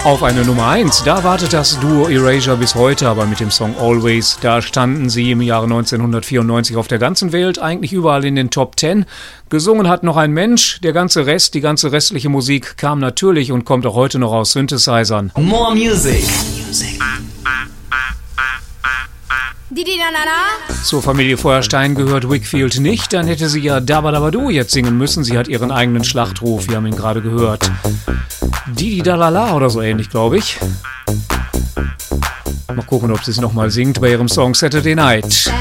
Auf eine Nummer 1, da wartet das Duo Erasure bis heute, aber mit dem Song Always, da standen sie im Jahre 1994 auf der ganzen Welt, eigentlich überall in den Top 10. Gesungen hat noch ein Mensch, der ganze Rest, die ganze restliche Musik kam natürlich und kommt auch heute noch aus Synthesizern. More Music. Zur Familie Feuerstein gehört Whigfield nicht, dann hätte sie ja Dabba Dabba Du jetzt singen müssen. Sie hat ihren eigenen Schlachtruf, wir haben ihn gerade gehört. Didi Dalala oder so ähnlich, glaube ich. Mal gucken, ob sie es nochmal singt bei ihrem Song Saturday Night.